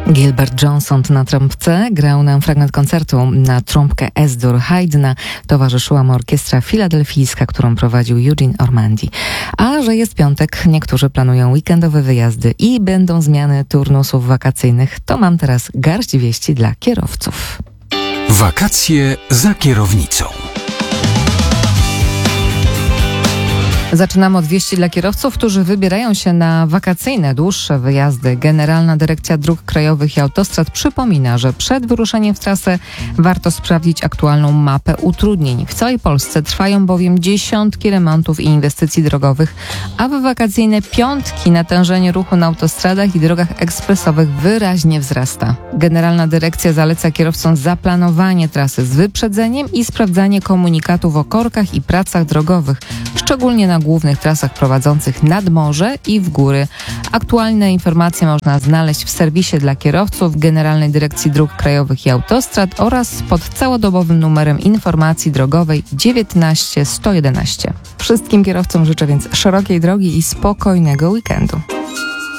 Gilbert Johnson na trąbce grał nam fragment koncertu na trąbkę S-dur Haydna. Towarzyszyła mu orkiestra filadelfijska, którą prowadził Eugene Ormandy. A że jest piątek, niektórzy planują weekendowe wyjazdy i będą zmiany turnusów wakacyjnych, to mam teraz garść wieści dla kierowców. Wakacje za kierownicą. Zaczynamy od wieści dla kierowców, którzy wybierają się na wakacyjne, dłuższe wyjazdy. Generalna Dyrekcja Dróg Krajowych i Autostrad przypomina, że przed wyruszeniem w trasę warto sprawdzić aktualną mapę utrudnień. W całej Polsce trwają bowiem dziesiątki remontów i inwestycji drogowych, a w wakacyjne piątki natężenie ruchu na autostradach i drogach ekspresowych wyraźnie wzrasta. Generalna Dyrekcja zaleca kierowcom zaplanowanie trasy z wyprzedzeniem i sprawdzanie komunikatów o korkach i pracach drogowych, szczególnie na głównych trasach prowadzących nad morze i w góry. Aktualne informacje można znaleźć w serwisie dla kierowców Generalnej Dyrekcji Dróg Krajowych i Autostrad oraz pod całodobowym numerem informacji drogowej 19 111. Wszystkim kierowcom życzę więc szerokiej drogi i spokojnego weekendu.